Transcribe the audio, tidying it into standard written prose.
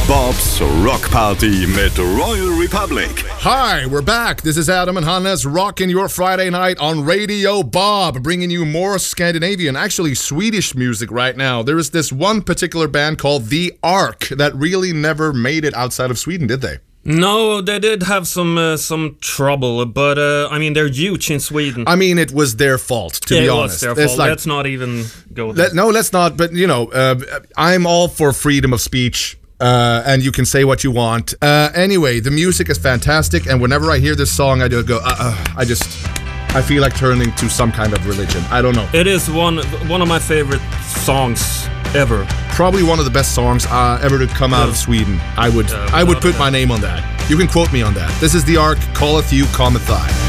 Bob's Rock Party mit Royal Republic. Hi, we're back. This is Adam and Hannes rocking your Friday night on Radio Bob, bringing you more Scandinavian, actually Swedish music right now. There is this one particular band called The Ark that really never made it outside of Sweden, did they? No, they did have some trouble, but I mean, they're huge in Sweden. I mean, it was their fault, to be honest. It was their fault. Let's not even go there. Let's not, but you know, I'm all for freedom of speech. And you can say what you want. Anyway, the music is fantastic, and whenever I hear this song, I just go, I feel like turning to some kind of religion. I don't know. It is one of my favorite songs ever. Probably one of the best songs ever to come out of Sweden. I would put my name on that. You can quote me on that. This is The Ark, Calleth You, Cometh I.